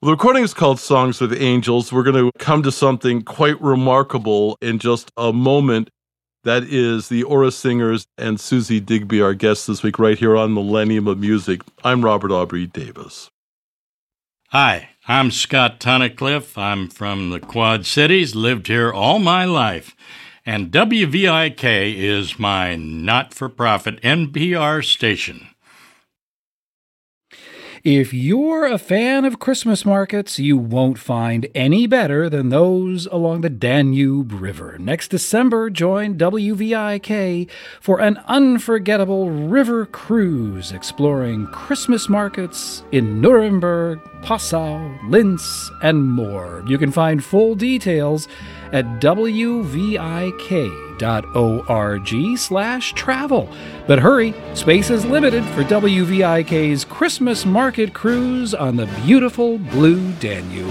Well, the recording is called Songs of the Angels. We're going to come to something quite remarkable in just a moment. That is the Aura Singers and Susie Digby, our guests this week, right here on Millennium of Music. I'm Robert Aubrey Davis. Hi, I'm Scott Tunnicliffe. I'm from the Quad Cities, lived here all my life. And WVIK is my not-for-profit NPR station. If you're a fan of Christmas markets, you won't find any better than those along the Danube River. Next December, join WVIK for an unforgettable river cruise exploring Christmas markets in Nuremberg, Passau, Linz, and more. You can find full details at wvik.org/travel. But hurry, space is limited for WVIK's Christmas market cruise on the beautiful blue Danube.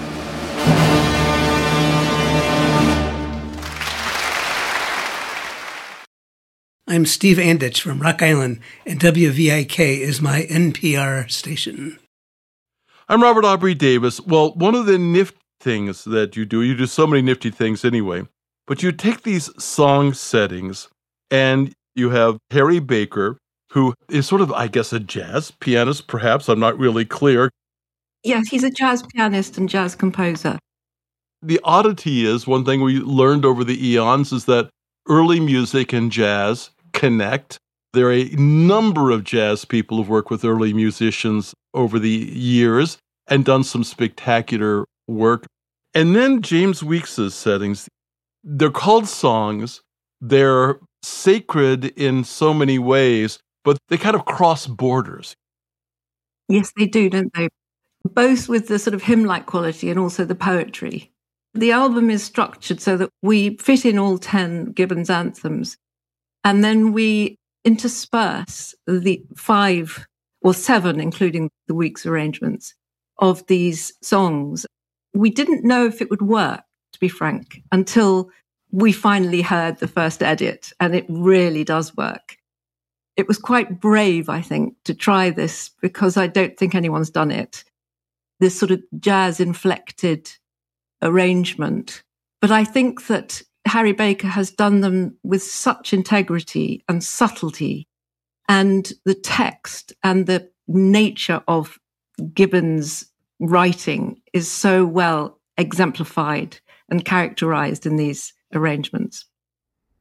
I'm Steve Anditch from Rock Island, and WVIK is my NPR station. I'm Robert Aubrey Davis. Well, one of the nifty things that you do so many nifty things anyway, but you take these song settings and you have Harry Baker, who is sort of, I guess, a jazz pianist, perhaps. I'm not really clear. Yes, he's a jazz pianist and jazz composer. The oddity is, one thing we learned over the eons is that early music and jazz connect. There are a number of jazz people who've worked with early musicians over the years and done some spectacular work. And then James Weeks's settings, they're called songs. They're sacred in so many ways, but they kind of cross borders. Yes, they do, don't they? Both with the sort of hymn-like quality and also the poetry. The album is structured so that we fit in all 10 Gibbons anthems, and then we intersperse the 5 or 7, including the Weeks arrangements, of these songs. We didn't know if it would work, to be frank, until we finally heard the first edit, and it really does work. It was quite brave, I think, to try this, because I don't think anyone's done it. This sort of jazz-inflected arrangement. But I think that Harry Baker has done them with such integrity and subtlety, and the text and the nature of Gibbons' writing is so well exemplified and characterized in these arrangements.